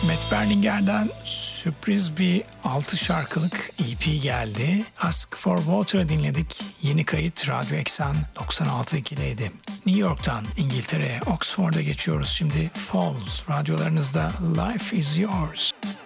Matt Berninger'den sürpriz bir 6 şarkılık EP geldi. Ask for Water'ı dinledik. Yeni kayıt Radyo Eksen 96.2'deydi. New York'tan İngiltere'ye, Oxford'a geçiyoruz şimdi. Falls, radyolarınızda Life is Yours.